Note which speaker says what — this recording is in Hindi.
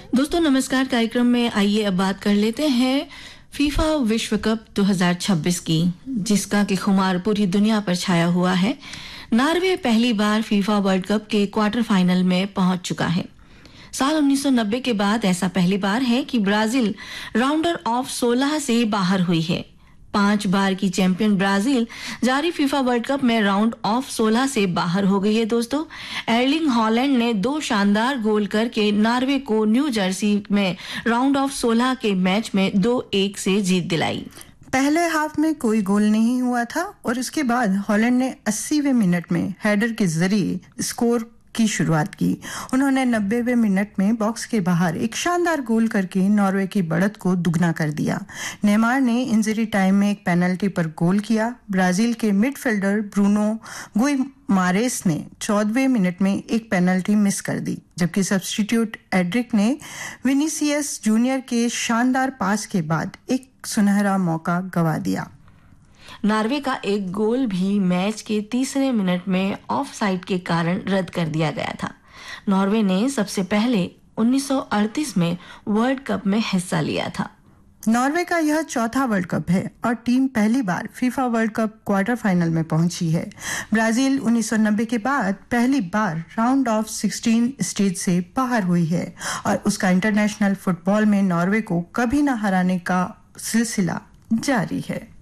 Speaker 1: दोस्तों नमस्कार। कार्यक्रम में आइए अब बात कर लेते हैं फीफा विश्व कप 2026 की, जिसका कि खुमार पूरी दुनिया पर छाया हुआ है। नॉर्वे पहली बार फीफा वर्ल्ड कप के क्वार्टर फाइनल में पहुंच चुका है। साल 1990 के बाद ऐसा पहली बार है कि ब्राजील राउंडर ऑफ 16 से बाहर हुई है। 5 बार की चैंपियन ब्राजील जारी फीफा वर्ल्ड कप में राउंड ऑफ 16 से बाहर हो गई है। दोस्तों, एर्लिंग हॉलैंड ने 2 शानदार गोल करके नॉर्वे को न्यू जर्सी में राउंड ऑफ 16 के मैच में 2-1 से जीत दिलाई।
Speaker 2: पहले हाफ में कोई गोल नहीं हुआ था और इसके बाद हॉलैंड ने 80वें मिनट में हेडर के जरिए स्कोर की शुरुआत की। उन्होंने 90वें मिनट में बॉक्स के बाहर एक शानदार गोल करके नॉर्वे की बढ़त को दुगना कर दिया। नेमार ने इंजरी टाइम में एक पेनल्टी पर गोल किया। ब्राजील के मिडफील्डर ब्रूनो गुइमारेस ने 14वें मिनट में एक पेनल्टी मिस कर दी, जबकि सब्स्टिट्यूट एड्रिक ने विनीसियस जूनियर के शानदार पास के बाद एक सुनहरा मौका गंवा दिया।
Speaker 1: नॉर्वे का एक गोल भी मैच के 30वें मिनट में ऑफ साइड के कारण रद्द कर दिया गया था। नॉर्वे ने सबसे पहले 1938 में वर्ल्ड कप में हिस्सा लिया था।
Speaker 2: नॉर्वे का यह चौथा वर्ल्ड कप है और टीम पहली बार FIFA world cup quarter final में पहुंची है। ब्राजील 1990 के बाद पहली बार राउंड ऑफ 16 स्टेज से बाहर हुई है और उसका इंटरनेशनल फुटबॉल में नॉर्वे को कभी न हराने का सिलसिला जारी है।